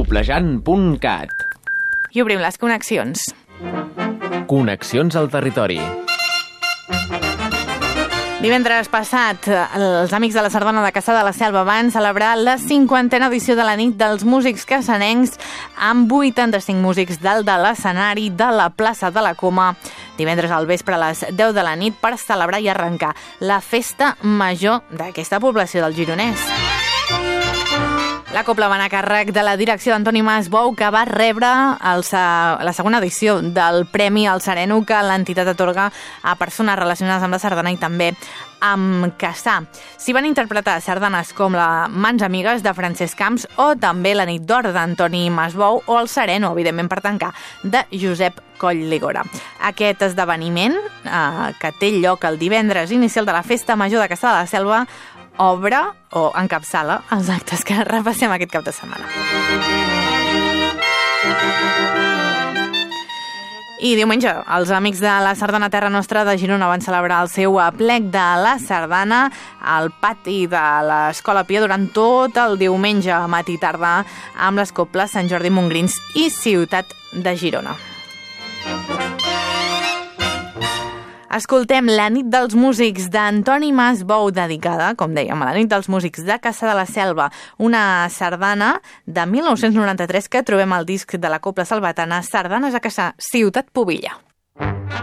poblejant.cat. I obrim les connexions. Connexions al territori. Divendres passat, els Amics de la Sardana de Cassà de la Selva van celebrar la 50a edició de la nit dels músics cassanencs amb 85 músics dalt de l'escenari de la plaça de la Coma. Divendres al vespre a les 10 de la nit per celebrar i arrencar la festa major d'aquesta població del Gironès. La cobla va anar a càrrec de la direcció d'Antoni Masbou, que va rebre la segona edició del Premi al Sereno que l'entitat atorga a persones relacionades amb la sardana i també amb Cassà. S'hi van interpretar sardanes com la Mans Amigues de Francesc Camps o també la Nit d'Or d'Antoni Masbou o el Sereno, evidentment per tancar, de Josep Coll-Ligora. Aquest esdeveniment, que té lloc el divendres inicial de la Festa Major de Cassà de la Selva, obre o encapçala els actes que repassem aquest cap de setmana. I diumenge, els Amics de la Sardana Terra Nostra de Girona van celebrar el seu aplec de la sardana al pati de l'Escola Pia durant tot el diumenge, matí i tarda, amb les coples Sant Jordi Montgrins i Ciutat de Girona. Escoltem la nit dels músics d'Antoni Masbou, dedicada, com dèiem, a la nit dels músics de Cassà de la Selva, una sardana de 1993 que trobem al disc de la cobla salvatana Sardanes a Cassà, Ciutat Pubilla.